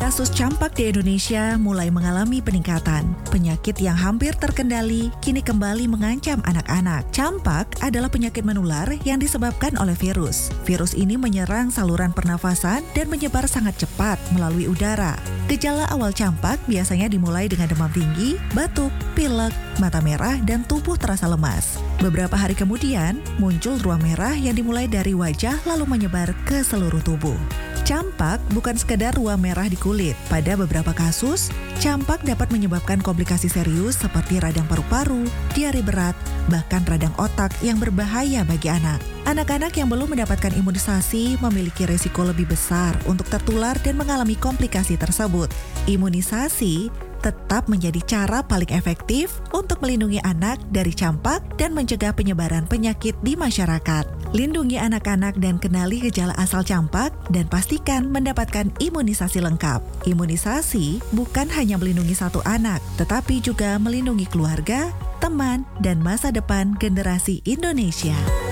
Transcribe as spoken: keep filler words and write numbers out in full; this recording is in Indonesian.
Kasus campak di Indonesia mulai mengalami peningkatan. Penyakit yang hampir terkendali kini kembali mengancam anak-anak. Campak adalah penyakit menular yang disebabkan oleh virus. Virus ini menyerang saluran pernafasan dan menyebar sangat cepat melalui udara. Gejala awal campak biasanya dimulai dengan demam tinggi, batuk, pilek, mata merah, dan tubuh terasa lemas. Beberapa hari kemudian, muncul ruam merah yang dimulai dari wajah lalu menyebar ke seluruh tubuh. Campak bukan sekedar ruam merah di kulit. Pada beberapa kasus, campak dapat menyebabkan komplikasi serius seperti radang paru-paru, diare berat, bahkan radang otak yang berbahaya bagi anak. Anak-anak yang belum mendapatkan imunisasi memiliki risiko lebih besar untuk tertular dan mengalami komplikasi tersebut. Imunisasi tetap menjadi cara paling efektif untuk melindungi anak dari campak dan mencegah penyebaran penyakit di masyarakat. Lindungi anak-anak dan kenali gejala asal campak dan pastikan mendapatkan imunisasi lengkap. Imunisasi bukan hanya melindungi satu anak, tetapi juga melindungi keluarga, teman, dan masa depan generasi Indonesia.